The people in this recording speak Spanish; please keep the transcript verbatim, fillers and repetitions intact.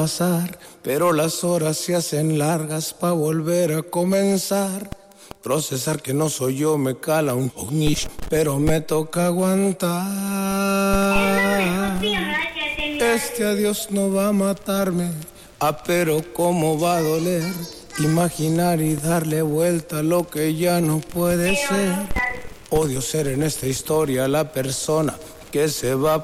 pasar, pero las horas se hacen largas pa' volver a comenzar. Procesar que no soy yo me cala un poquillo, pero me toca aguantar. Este adiós no va a matarme, ah, pero cómo va a doler. Imaginar y darle vuelta a lo que ya no puede ser. Odio ser en esta historia la persona que se va